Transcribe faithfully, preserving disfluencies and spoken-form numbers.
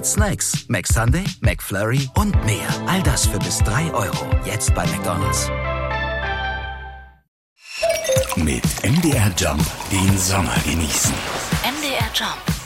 Snacks, McSunday, McFlurry und mehr. All das für bis drei Euro. Jetzt bei McDonald's. Mit M D R Jump den Sommer genießen. M D R Jump.